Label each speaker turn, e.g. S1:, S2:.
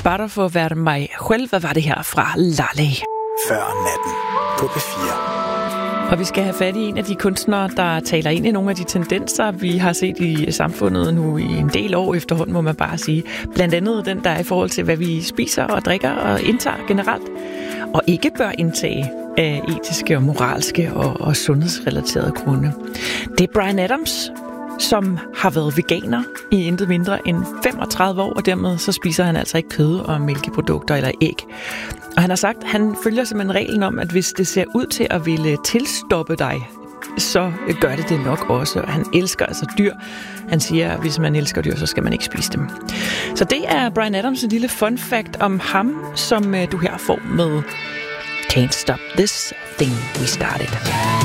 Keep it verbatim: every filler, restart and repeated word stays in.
S1: Bare for at være mig selv. Hvad var det her fra Laleh?
S2: Før natten på P fire.
S1: Og vi skal have fat i en af de kunstnere, der taler ind i nogle af de tendenser, vi har set i samfundet nu i en del år efterhånden, må man bare sige. Blandt andet den, der er i forhold til, hvad vi spiser og drikker og indtager generelt. Og ikke bør indtage af etiske og moralske og, og sundhedsrelaterede grunde. Det er Bryan Adams, som har været veganer i intet mindre end femogtredive år, og dermed så spiser han altså ikke kød og mælkeprodukter eller æg. Og han har sagt, at han følger simpelthen reglen om, at hvis det ser ud til at ville tilstoppe dig, så gør det det nok også. Og han elsker altså dyr. Han siger, at hvis man elsker dyr, så skal man ikke spise dem. Så det er Bryan Adams en lille fun fact om ham, som du her får med Can't Stop This Thing We Started.